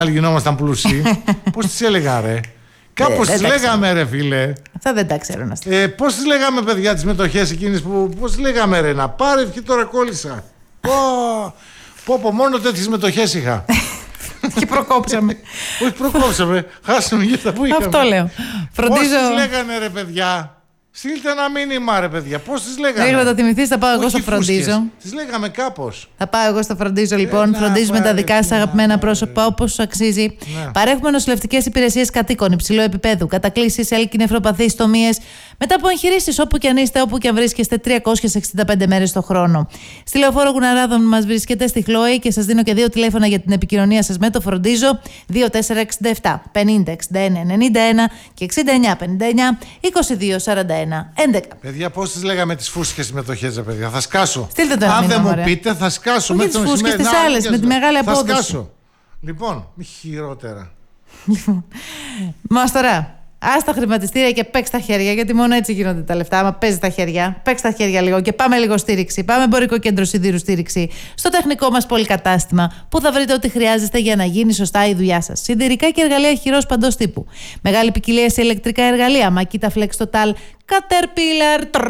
γινόμασταν πλούσιοι. Πώς τις έλεγα, ρε? Κάπως τις λέγαμε, ρε φίλε. Αυτά δεν τα ξέρω να πώς τις λέγαμε, παιδιά, τις μετοχές εκείνες που. Πώς τις λέγαμε, ρε? Να πάρε και τώρα κόλλησα. Πω, μόνο τέτοιες μετοχές είχα. Και προκόψαμε. Όχι, προκόψαμε. Χάσαμε για τα που είχαμε. Αυτό λέω. Πώς τις λέγανε, ρε παιδιά? Στείλτε ένα μήνυμα, ρε παιδιά. Πώς τις λέγανε? Μέχρι να το θυμηθείς, θα πάω εγώ στο φροντίζω. Τις λέγαμε κάπως. Θα πάω εγώ στο φροντίζω, λοιπόν. Φροντίζουμε τα δικά σας αγαπημένα πρόσωπα όπως αξίζει. Παρέχουμε νοσηλευτικές υπηρεσίες κατοίκων υψηλού επίπεδου, κατακλήσεις, έλκη, νεφροπαθείς, τομίες. Μετά από εγχειρήσεις, όπου και αν είστε, όπου και αν βρίσκεστε, 365 μέρες το χρόνο. Στη Λεωφόρο Γουναράδων μας βρίσκεται στη Χλόη και σας δίνω και 2 τηλέφωνα για την επικοινωνία σας με το φροντίζω: 2467 50 61 91 και 69 59 22 41 11. Παιδιά, πώς τις λέγαμε τις φούσκες συμμετοχές, ρε παιδιά? Θα σκάσω. Στείλτε το. Αν δεν μου πείτε, θα σκάσω. Με τις φούσκες τις άλλες, με τη μεγάλη απόδοση. Θα σκάσω. Λοιπόν, μη χειρότερα. Μας τώρα. Ας τα χρηματιστήρια και παίξ τα χέρια, γιατί μόνο έτσι γίνονται τα λεφτά. Άμα παίζει τα χέρια, παίξ τα χέρια λίγο και πάμε λίγο στήριξη. Πάμε εμπορικό κέντρο σιδήρου στήριξη στο τεχνικό μας πολυκατάστημα, που θα βρείτε ό,τι χρειάζεστε για να γίνει σωστά η δουλειά σας. Σιδηρικά και εργαλεία χειρός παντός τύπου. Μεγάλη ποικιλία σε ηλεκτρικά εργαλεία, Makita Flex Total, Caterpillar,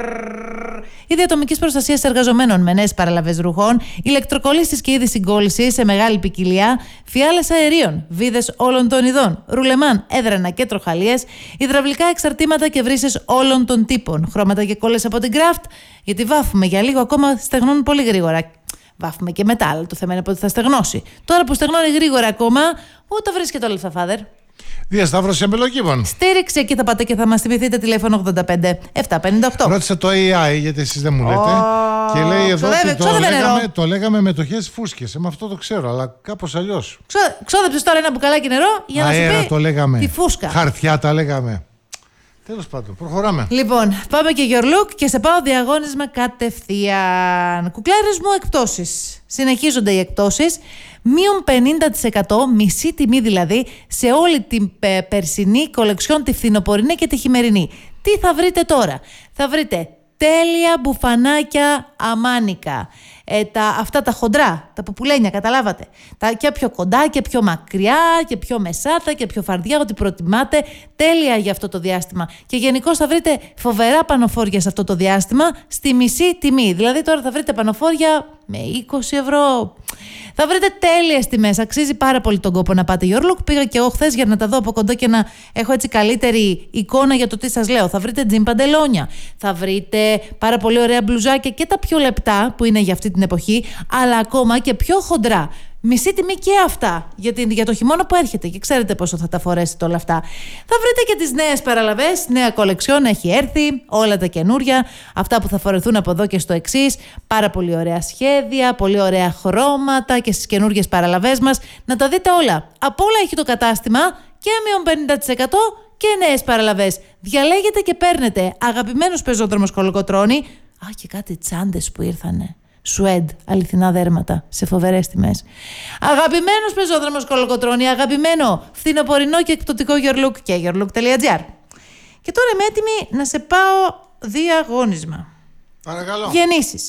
είδη ατομικής προστασίας εργαζομένων με νέες παραλαβές ρουχών, ηλεκτροκολλήσεις και είδη συγκόλλησης σε μεγάλη ποικιλία, φιάλες αερίων, βίδες όλων των ειδών, ρουλεμάν, έδρανα και τροχαλίες, υδραυλικά εξαρτήματα και βρύσες όλων των τύπων, χρώματα και κόλλες από την Craft, γιατί βάφουμε για λίγο, ακόμα στεγνώνουν πολύ γρήγορα. Βάφουμε και μετά, αλλά το θέμα είναι πότε θα στεγνώσει. Τώρα που στεγνώνει γρήγορα ακόμα, πού τα βρίσκεται όλα αυτά, Φάδερ? Διασταύρωση εμπελοκήπων. Στήριξη, εκεί θα πάτε και θα μας θυμηθείτε, τηλέφωνο 85 758. Ρώτησα το AI, γιατί εσείς δεν μου λέτε. Και λέει εδώ ότι το λέγαμε μετοχές φούσκες. Με αυτό το ξέρω, αλλά κάπως αλλιώς. Ξόδεψες τώρα ένα μπουκαλάκι νερό για να σου πει το λέγαμε. τη φούσκα. Χαρτιά τα λέγαμε. Τέλος πάντων, προχωράμε. Λοιπόν, πάμε και your look και σε πάω διαγώνισμα κατευθείαν. Κουκλάρες μου, εκπτώσεις. Συνεχίζονται οι εκπτώσεις. Μείον 50%, μισή τιμή δηλαδή, σε όλη την περσινή κολεξιόν, τη φθινοπορεινή και τη χειμερινή. Τι θα βρείτε τώρα? Θα βρείτε τέλεια μπουφανάκια αμάνικα. Αυτά τα χοντρά, τα ποπουλένια, καταλάβατε. Τα και πιο κοντά και πιο μακριά και πιο μεσάτα και πιο φαρδιά, ό,τι προτιμάτε. Τέλεια για αυτό το διάστημα. Και γενικώς θα βρείτε φοβερά πανοφόρια σε αυτό το διάστημα στη μισή τιμή. Δηλαδή τώρα θα βρείτε πανοφόρια με 20 ευρώ. Θα βρείτε τέλειες τιμές. Αξίζει πάρα πολύ τον κόπο να πάτε Your Look. Πήγα και εγώ χθες για να τα δω από κοντά και να έχω έτσι καλύτερη εικόνα για το τι σας λέω. Θα βρείτε τζιν παντελόνια. Θα βρείτε πάρα πολύ ωραία μπλουζάκια και τα πιο λεπτά που είναι για αυτή την εποχή, αλλά ακόμα και πιο χοντρά. Μισή τιμή και αυτά για το χειμώνα που έρχεται και ξέρετε πόσο θα τα φορέσετε όλα αυτά. Θα βρείτε και τις νέες παραλαβές, νέα κολεξιόν έχει έρθει, όλα τα καινούρια, αυτά που θα φορεθούν από εδώ και στο εξής. Πάρα πολύ ωραία σχέδια, πολύ ωραία χρώματα και στις καινούργιες παραλαβές μας. Να τα δείτε όλα. Από όλα έχει το κατάστημα και μείον 50% και νέες παραλαβές. Διαλέγετε και παίρνετε. Αγαπημένος πεζόδρομος Κολοκοτρώνη. Και κάτι τσάντες που ήρθανε. Σουέντ, αληθινά δέρματα, σε φοβερές τιμές. Αγαπημένος πεζόδρομος Κολοκοτρώνη, αγαπημένο φθινοπορεινό και εκπτωτικό Your Look και yourlook.gr. Και τώρα είμαι έτοιμη να σε πάω διαγώνισμα. Παρακαλώ. Γεννήσεις.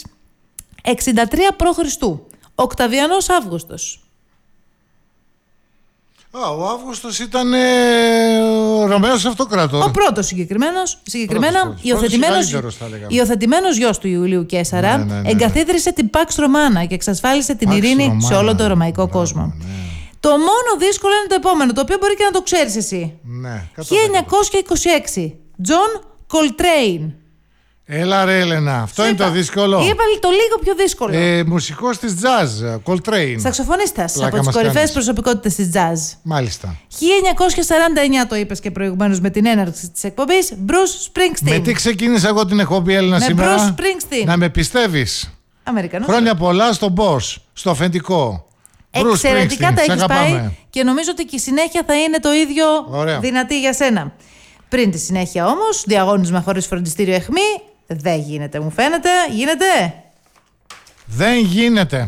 63 π.Χ. Οκταβιανός Αύγουστος. Ο Αύγουστος ήταν ο Ρωμαίος Αυτοκράτορ. Ο πρώτος συγκεκριμένα υιοθετημένος γιος του Ιουλίου Καίσαρα, εγκαθίδρυσε την Pax Romana και εξασφάλισε την ειρήνη σε όλο τον ρωμαϊκό κόσμο. Το μόνο δύσκολο είναι το επόμενο, το οποίο μπορεί και να το ξέρεις εσύ. 1926. John Coltrane. Έλα ρε Έλενα, αυτό είναι το δύσκολο. Είπα το λίγο πιο δύσκολο. Μουσικός της jazz, Coltrane. Σαξοφωνίστας, από τις κορυφαίες προσωπικότητες της jazz. Μάλιστα. 1949 το είπες και προηγουμένως με την έναρξη της εκπομπής. Bruce Springsteen. Με τι ξεκίνησα εγώ την εκπομπή, Έλληνα, σήμερα? Bruce Springsteen. Να με πιστεύεις. Αμερικανός. Χρόνια πολλά στον Boss, στο αφεντικό. Εξαιρετικά τα έχεις πάει και νομίζω ότι και η συνέχεια θα είναι το ίδιο δυνατή για σένα. Πριν τη συνέχεια όμως, διαγώνισμα χωρίς φροντιστήριο αιχμή. Δεν γίνεται, μου φαίνεται. Γίνεται? Δεν γίνεται.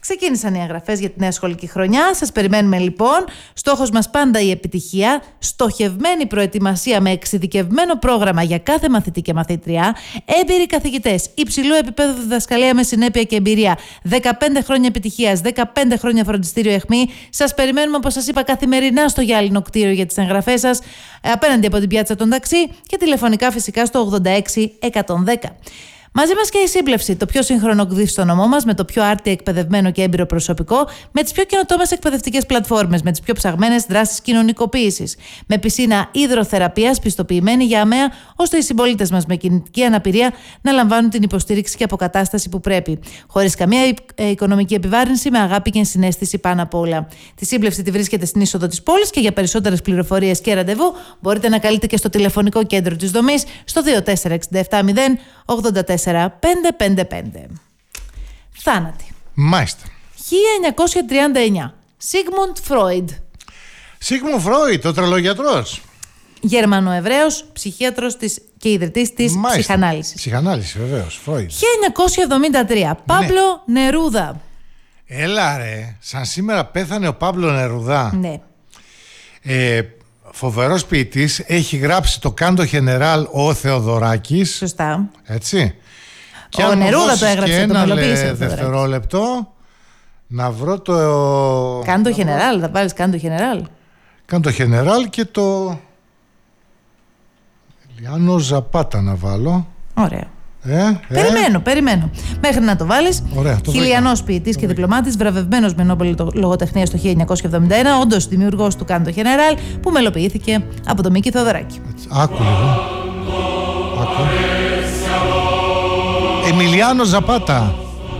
Ξεκίνησαν οι εγγραφές για τη νέα σχολική χρονιά. Σας περιμένουμε λοιπόν. Στόχος μας πάντα η επιτυχία. Στοχευμένη προετοιμασία με εξειδικευμένο πρόγραμμα για κάθε μαθητή και μαθήτρια. Έμπειροι καθηγητές. Υψηλού επίπεδου διδασκαλία με συνέπεια και εμπειρία. 15 χρόνια επιτυχίας. 15 χρόνια φροντιστήριο αιχμή. Σας περιμένουμε, όπως σας είπα, καθημερινά στο γυάλινο κτίριο για τις εγγραφές σας. Απέναντι από την πιάτσα των ταξί και τηλεφωνικά φυσικά στο 86110. Μαζί μας και η Σύμπλευση, το πιο σύγχρονο ΚΔΙ στο νομό μας, με το πιο άρτια εκπαιδευμένο και έμπειρο προσωπικό, με τις πιο καινοτόμες εκπαιδευτικές πλατφόρμες, με τις πιο ψαγμένες δράσεις κοινωνικοποίησης, με πισίνα υδροθεραπείας πιστοποιημένη για αμαία, ώστε οι συμπολίτες μας με κινητική αναπηρία να λαμβάνουν την υποστήριξη και αποκατάσταση που πρέπει. Χωρίς καμία οικονομική επιβάρυνση, με αγάπη και συναίσθηση πάνω απ' όλα. Τη Σύμπλευση τη βρίσκεται στην είσοδο της πόλης και για περισσότερες πληροφορίες και ραντεβού μπορείτε να καλείτε και στο τηλεφωνικό κέντρο της δομής στο 24670 84 555. Θάνατη. Μάλιστα. 1939. Σίγμουντ Φρόιντ. Σίγμουντ Φρόιντ, ο τρελογιατρός. Γερμανοεβραίος, ψυχίατρος και ιδρυτής της ψυχανάλυσης. Ψυχανάλυση, βεβαίως. Φρόιντ. 1973. Παύλο Νερούδα. Έλα ρε, σαν σήμερα πέθανε ο Παύλο Νερούδα. Ναι. Φοβερός ποιητής, έχει γράψει το Κάντο Γενεράλ ο Θεοδωράκης. Σωστά. Έτσι. Και ο αν Νερούδα το έγραψε, το μελοποίησε. Δευτερόλεπτο να βρω το... Κάντο Γενεράλ, θα βάλεις Κάντο Γενεράλ. Κάντο Γενεράλ και το... Λιάνο Ζαπάτα να βάλω. Ωραία. Περιμένω. Μέχρι να το βάλεις. Χιλιανός ποιητής και διπλωμάτης, βραβευμένος με Νόμπελ λογοτεχνίας το 1971, όντως δημιουργός του Κάντο Γενεράλ, που μελοποιήθηκε από τον Μίκη Θεοδωράκη. Άκου λίγο. Εμιλιάνο Ζαπάτα.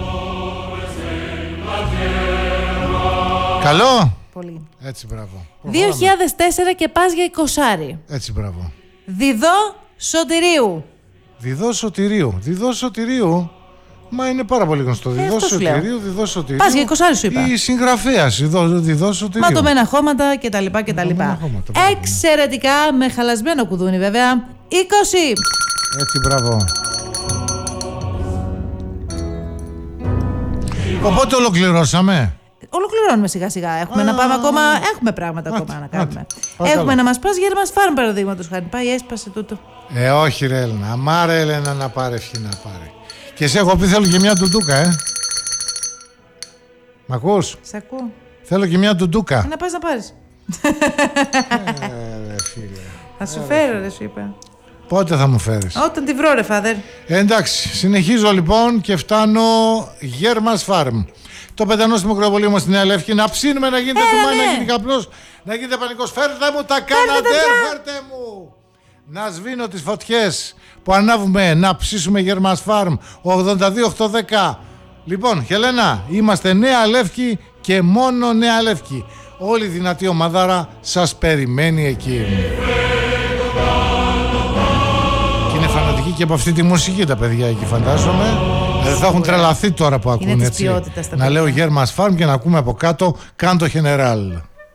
Καλό. Πολύ. Έτσι, μπράβο. 2004 και πας για 20. Έτσι, μπράβο. Διδό Σωτηρίου. Διδό Σωτηρίου. Μα είναι πάρα πολύ γνωστό. Διδό Σωτηρίου. Πας για 20 σου είπα. Η συγγραφέας Διδό Σωτηρίου. Ματωμένα χώματα κτλ. Εξαιρετικά, με χαλασμένο κουδούνι βέβαια. 20. Έτσι, μπράβο. Οπότε ολοκληρώσαμε. Ολοκληρώνουμε σιγά σιγά. Έχουμε να πάμε ακόμα. Έχουμε πράγματα ακόμα να κάνουμε. Έχουμε να μας πας Γερμανς Φάρμ, παραδείγματος χάρη. Πάει, έσπασε τούτο. Όχι ρε Έλενα. Αμά ρε Έλενα να πάρει ευχή να πάρει. Και εσύ έχω πει θέλω και μια τουντούκα, Μ' ακούς? Σ' ακούω. Θέλω και μια τουντούκα. Να πας να πάρεις. Ρε φίλε. Θα σου φέρω, ρε σου είπα. Πότε θα μου φέρεις? Όταν τη βρω, ρε φάδερ. Εντάξει, συνεχίζω λοιπόν και φτάνω Γερμανς Φάρμ. Το πεντανόστιμο κρεοπολείο μας στη Νέα Λεύκη. Να ψήνουμε, να γίνεται τουμάνι, να γίνει καπνός, να γίνεται πανικός. Φέρτε μου τα Καναντέρ, φέρτε μου! Να σβήνω τις φωτιές που ανάβουμε, να ψήσουμε Γερμανς Φάρμ 82-810. Λοιπόν, Χελένα, είμαστε Νέα Λεύκη και μόνο Νέα Λεύκη. Όλη η δυνατή ομαδάρα σας περιμένει εκεί. Και είναι φανατικοί και από αυτή τη μουσική τα παιδιά εκεί, φαντάζομαι. Θα έχουν τρελαθεί τώρα που ακούνε, έτσι. Να λέω Γερμανς Φάρμ και να ακούμε από κάτω Κάντο Γενεράλ.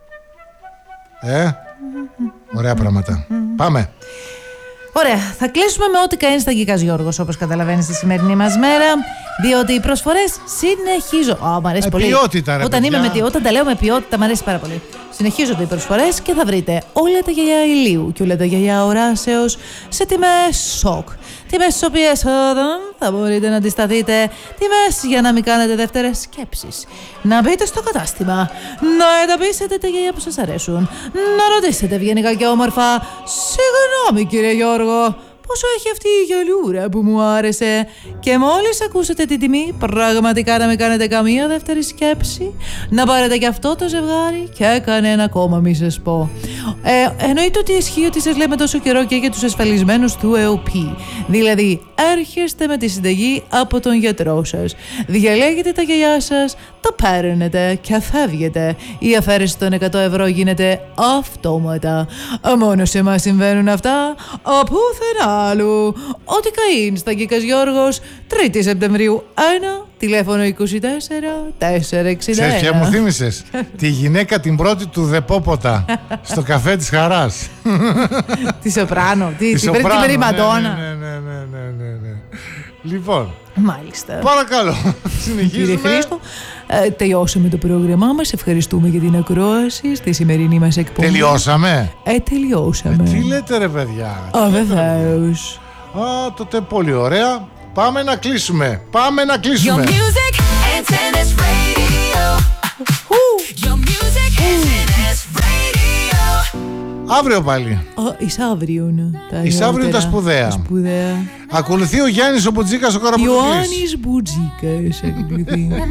Ωραία πράγματα. Πάμε. Ωραία. Θα κλείσουμε με ό,τι κάνει στα Γκίκας Γιώργος, όπως καταλαβαίνεις, στη σημερινή μας μέρα. Διότι οι προσφορές συνεχίζουν. Μ' αρέσει πολύ. Ποιότητα, ρε, όταν τα λέω με ποιότητα, μ' αρέσει πάρα πολύ. Συνεχίζονται οι προσφορές και θα βρείτε όλα τα γυαλιά ηλίου και όλα τα γυαλιά οράσεως σε τιμές σοκ. Τιμές στις οποίες θα μπορείτε να αντισταθείτε. Τιμές για να μην κάνετε δεύτερες σκέψεις. Να μπείτε στο κατάστημα, να εντοπίσετε τα γυαλιά που σας αρέσουν, να ρωτήσετε ευγενικά και όμορφα, συγγνώμη κύριε Γιώργο, πόσο έχει αυτή η γυαλιούρα που μου άρεσε? Και μόλις ακούσετε την τιμή, πραγματικά να μην κάνετε καμία δεύτερη σκέψη, να πάρετε και αυτό το ζευγάρι και κανένα ακόμα μη σας πω. Εννοείται ότι ισχύει ότι σας λέμε τόσο καιρό και για τους ασφαλισμένους του ΕΟΠΗ. Δηλαδή, έρχεστε με τη συνταγή από τον γιατρό σας. Διαλέγετε τα γυαλιά σας, τα παίρνετε και φεύγετε. Η αφαίρεση των 100 ευρώ γίνεται αυτόματα. Μόνο σε εμάς συμβαίνουν αυτά, πουθενά άλλου. Ό,τι καΐν στα Γκίκας Γιώργος, 3η Σεπτεμβρίου 1, τηλέφωνο 24-461. Ξέρεις ποια μου θύμισες? Τη γυναίκα την πρώτη του Δεπόποτα στο καφέ της Χαράς. Τη Σοπράνο, την Πριμαντόνα. Ναι. Λοιπόν, μάλιστα. παρακαλώ, συνεχίζουμε. Κύριε Χρήστο, Τελειώσαμε το πρόγραμμά μας. Ευχαριστούμε για την ακρόαση στη σημερινή μας εκπομπή. Τελειώσαμε. Τελειώσαμε. Τι λέτε ρε παιδιά. Βεβαίως. Τότε πολύ ωραία. Πάμε να κλείσουμε. Πάμε να κλείσουμε. Αύριο πάλι. Εισαύριον τα σπουδαία. Ακολουθεί ο Γιάννης ο Μπουτζίκας ο Καραμποτζής. Ιωάννης Μπουτζίκας ακολουθεί.